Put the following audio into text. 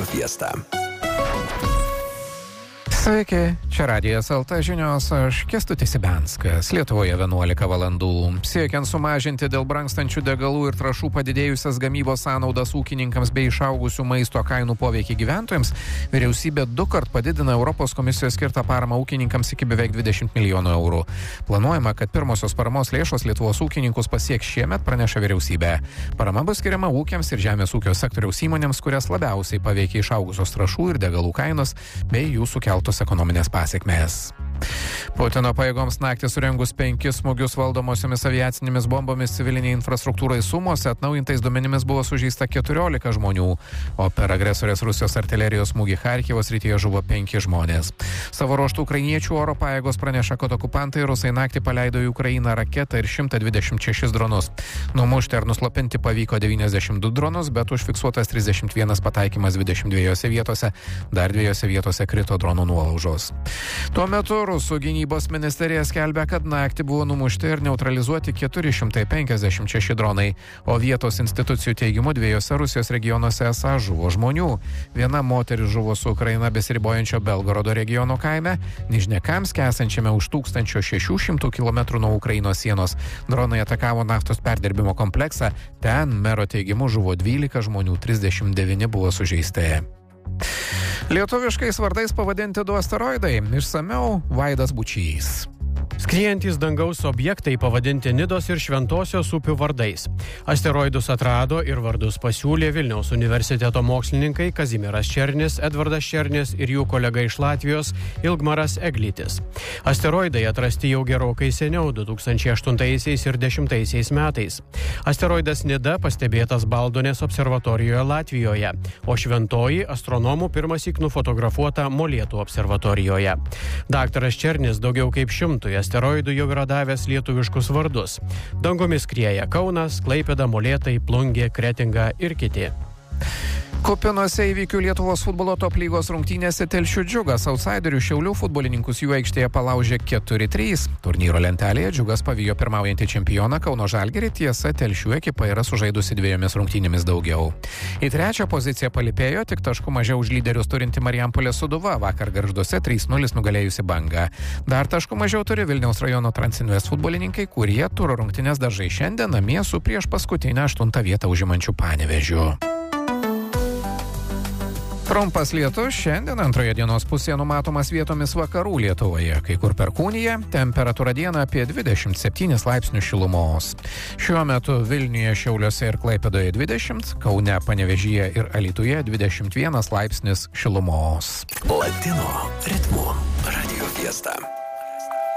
Radio Fiesta. Sveiki, čia Radijas LT žinios, aš Kęstutis Ibenskas. Lietuvoje 11 valandų. Siekiant sumažinti dėl brangstančių degalų ir trąšų padidėjusias gamybos sąnaudas ūkininkams bei išaugusių maisto kainų poveikį gyventojams, vyriausybė 2 kart padidina Europos komisijos skirtą paramą ūkininkams iki beveik 20 milijonų eurų. Planuojama, kad pirmosios paramos lėšos Lietuvos ūkininkus pasieks šiemet, praneša vyriausybė. Parama bus skiriama ūkiams ir žemės ūkio sektoriaus įmonėms, kurias labiausiai paveikia išaugusios trąšų ir degalų kainos bei jų sukeltos ekonominės pasiekmės. Putino pajėgoms naktį surengus 5 smūgius valdomosiomis aviacinėmis bombomis civiliniai infrastruktūrai Sumose, atnaujintais duomenimis buvo sužeista 14 žmonių, o per agresorės Rusijos artilerijos smūgį Charkivo srityje žuvo 5 žmonės. Savo ruožtų ukrainiečių oro pajėgos praneša, kad okupantai rusai naktį paleido į Ukrainą raketą ir 126 dronus. Numušti ar nuslopinti pavyko 92 dronus, bet užfiksuotas 31 pataikymas 22 vietose, dar 2 vietose krito dronų nuolaužos. Tuo metu Rusų gynybos ministerija skelbia, kad naktį buvo numušti ir neutralizuoti 456 dronai, o vietos institucijų teigimu 2 Rusijos regionuose esą žuvo žmonių. Viena moteris žuvo su Ukraina besiribojančio Belgorodo regiono kaime, Nižnekamske esančiame už 1600 km nuo Ukrainos sienos. Dronai atakavo naftos perdirbimo kompleksą, ten mero teigimu žuvo 12 žmonių, 39 buvo sužeisti. Lietuviškais vardais pavadinti 2 asteroidai. Išsamiau Vaidas Bučys. Skriejantys dangaus objektai pavadinti Nidos ir Šventosios upių vardais. Asteroidus atrado ir vardus pasiūlė Vilniaus universiteto mokslininkai Kazimieras Černis, Edvardas Černis ir jų kolega iš Latvijos Ilgmaras Eglytis. Asteroidai atrasti jau gerokai seniau, 2008 ir 2010 metais. Asteroidas Nida pastebėtas Baldonės observatorijoje Latvijoje, o Šventoji astronomų pirmąsyk nufotografuota Molėtų observatorijoje. Daktaras Černis daugiau kaip 100 asteroidų jau yra davęs lietuviškus vardus. Dangomis skrieja Kaunas, Klaipėda, Molėtai, Plungė, Kretinga ir kiti. Kupinose įvykių Lietuvos futbolo top lygos rungtynėse Telšių Džiugas outsiderių Šiaulių futbolininkus jų aikštėje palaužė 4-3. Turnyro lentelėje Džiugas pavijo pirmaujantį čempioną Kauno Žalgirį, tiesa, Telšių ekipa yra sužaidusi 2 rungtynėmis daugiau. Į 3 poziciją palipėjo tik taškų mažiau už lyderius turinti Marijampolės Sūduva, vakar Gargžduose 3-0 nugalėjusi Bangą. Dar taškų mažiau turi Vilniaus rajono Transinvest futbolininkai, kurie turo rungtynės dažai šiandien namie su prieš paskutinę 8 vietą užimančiu Panevėžiu. Trumpas lietus šiandien antroje dienos pusėje numatomas vietomis vakarų Lietuvoje, kai kur perkūnija, temperatūra dieną apie 27 laipsnių šilumos. Šiuo metu Vilniuje, Šiauliuose ir Klaipėdoje 20, Kaune, Panevėžyje ir Alytuje 21 laipsnis šilumos. Latino ritmu Radio Fiesta.